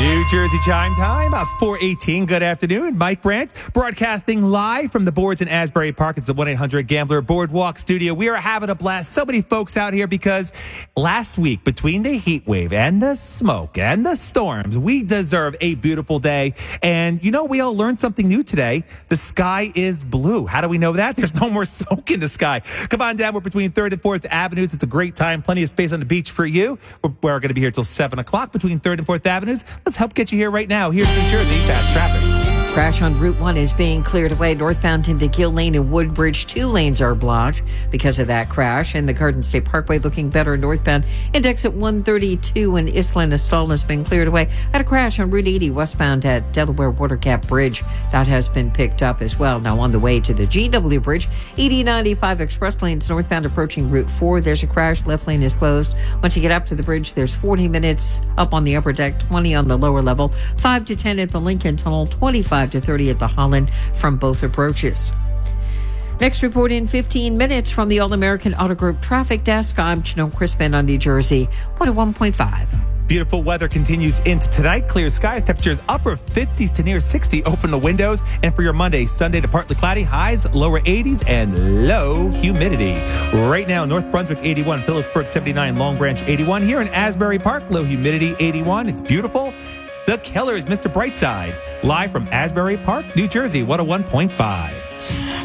New Jersey chime time, 4:18. Good afternoon. Mike Brandt broadcasting live from the boards in Asbury Park. It's the 1-800-GAMBLER Boardwalk Studio. We are having a blast. So many folks out here because last week, between the heat wave and the smoke and the storms, we deserve a beautiful day. And, we all learned something new today. The sky is blue. How do we know that? There's no more smoke in the sky. Come on down. We're between 3rd and 4th Avenues. It's a great time. Plenty of space on the beach for you. We're going to be here till 7 o'clock between 3rd and 4th Avenues. Let's help get you here right now. Here's New Jersey Fast Traffic. Crash on Route 1 is being cleared away. Northbound into Gill Lane and Woodbridge, 2 lanes are blocked because of that crash. And the Garden State Parkway looking better northbound. And exit 132 in Island, a stall has been cleared away. Had a crash on Route 80 westbound at Delaware Watergap Bridge. That has been picked up as well. Now on the way to the GW Bridge, 8095 express lanes northbound approaching Route 4. There's a crash. Left lane is closed. Once you get up to the bridge, there's 40 minutes up on the upper deck, 20 on the lower level, 5 to 10 at the Lincoln Tunnel, 25 to 30 at the Holland from both approaches. Next report in 15 minutes from the All-American Auto Group Traffic Desk. I'm Janelle Crispin on New Jersey 101.5. Beautiful weather continues into tonight. Clear skies, temperatures upper 50s to near 60. Open the windows. And for your Monday, Sunday to partly cloudy, highs lower 80s and low humidity. Right now, North Brunswick 81, Phillipsburg 79, Long Branch 81. Here in Asbury Park, low humidity 81. It's beautiful. The Killers, Mr. Brightside, live from Asbury Park, New Jersey, 101.5.